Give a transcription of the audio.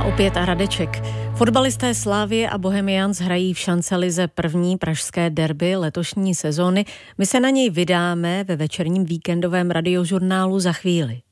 Opět a Radeček. Fotbalisté Slavie a Bohemians hrají v šancelize první pražské derby letošní sezóny. My se na něj vydáme ve večerním víkendovém radiožurnálu za chvíli.